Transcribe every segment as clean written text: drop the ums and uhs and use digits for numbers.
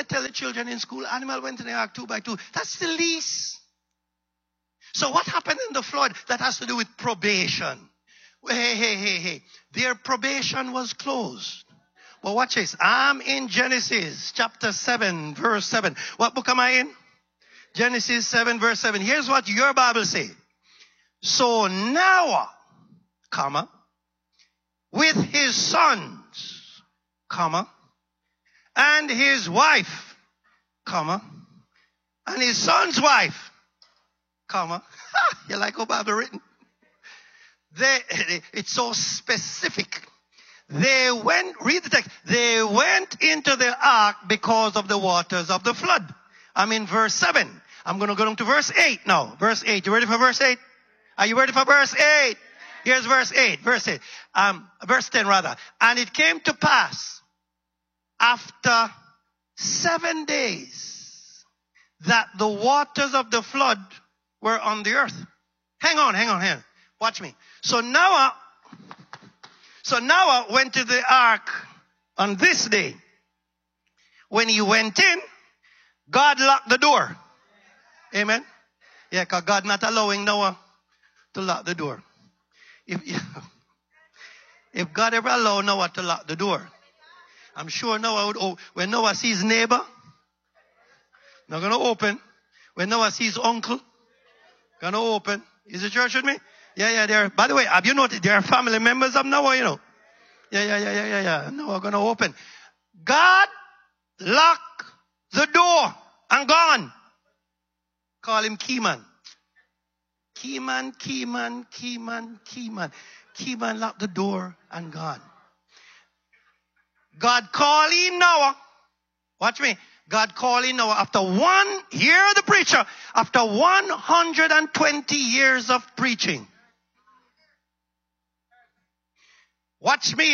tell the children in school, animal went in the ark 2 by 2. That's the least. So what happened in the flood that has to do with probation? Hey. Their probation was closed. But watch this. I'm in Genesis chapter 7, verse 7. What book am I in? Genesis 7, verse 7. Here's what your Bible says. So Noah, with his sons, and his wife, and his son's wife, you like how Bible written? It's so specific. Read the text. They went into the ark because of the waters of the flood. I'm in verse 7. I'm going to go down to verse 8 now. Verse 8. You ready for verse 8? Are you ready for verse 8? Here's verse 8. Verse 10 rather. And it came to pass after 7 days that the waters of the flood were on the earth. Hang on. Watch me. So Noah went to the ark on this day. When he went in, God locked the door. Amen. Yeah, because God not allowing Noah to lock the door. If God ever allowed Noah to lock the door, I'm sure Noah would, when Noah sees neighbor, not going to open. When Noah sees uncle, going to open. Is the church with me? Yeah. By the way, have you noticed there are family members of Noah, you know? Yeah. Noah going to open. God locked the door and gone. Call him Keyman. Keyman. Keyman locked the door and gone. God calling Noah. Watch me. God calling Noah after hear the preacher, after 120 years of preaching. Watch me.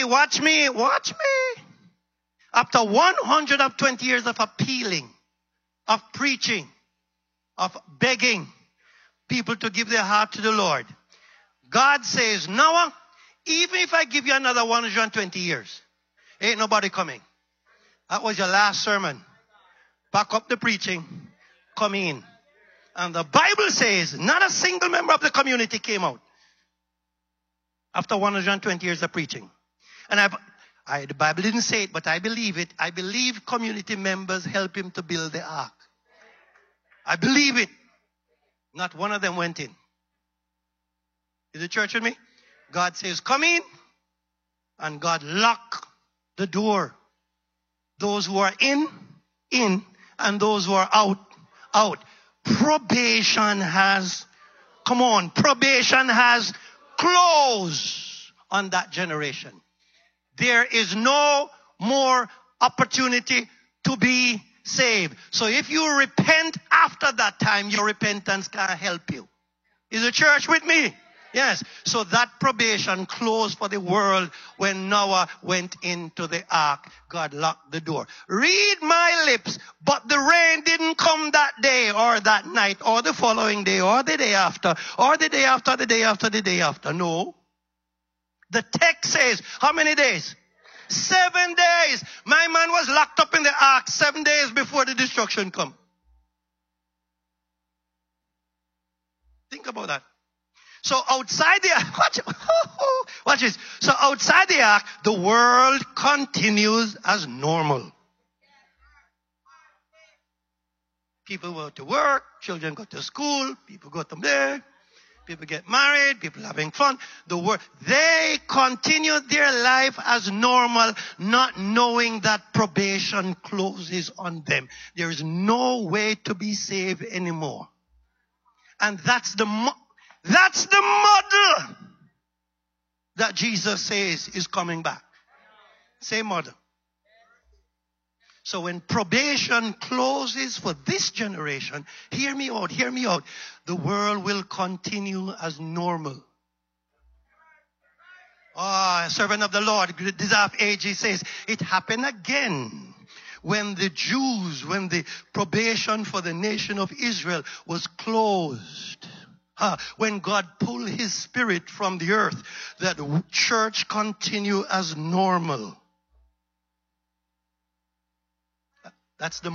After 120 years of appealing, of preaching, of begging people to give their heart to the Lord, God says, Noah, even if I give you another 120 years, ain't nobody coming. That was your last sermon. Back up the preaching. Come in. And the Bible says not a single member of the community came out after 120 years of preaching. And the Bible didn't say it, but I believe it. I believe community members helped him to build the ark. I believe it. Not one of them went in. Is the church with me? God says, come in. And God locked the door. Those who are in. And those who are out. Probation has closed on that generation. There is no more opportunity to be saved. So if you repent after that time, your repentance can't help you. Is the church with me? Yes. So that probation closed for the world when Noah went into the ark. God locked the door. Read my lips, but the rain didn't come that day or that night or the following day or the day after or the day after the day after the day after. No. The text says, how many days? 7 days. My man was locked up in the ark 7 days before the destruction come. Think about that. So outside the ark, watch this. So outside the ark, the world continues as normal. People go to work, children go to school, people go to there, people get married, people having fun. They continue their life as normal, not knowing that probation closes on them. There is no way to be saved anymore. And that's the model that Jesus says is coming back. Same model. So when probation closes for this generation, hear me out. The world will continue as normal. Servant of the Lord, Desire of Ages says, it happened again when the probation for the nation of Israel was closed. When God pulled his spirit from the earth, that church continue as normal. That's the